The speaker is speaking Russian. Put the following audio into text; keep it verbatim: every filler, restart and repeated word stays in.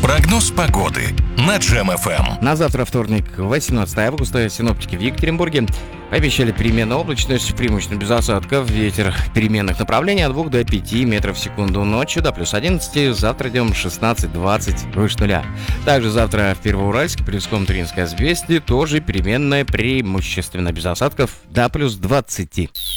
Прогноз погоды на Джем эф эм. На завтра, вторник, восемнадцатое августа, синоптики в Екатеринбурге пообещали переменную облачность, преимущественно без осадков, ветер переменных направлений от двух до пяти метров в секунду, ночью до плюс одиннадцати, завтра днем шестнадцать-двадцать, выше нуля. Также завтра в Первоуральске, Плевском, Туринской Известии тоже переменная, преимущественно без осадков, до плюс двадцати.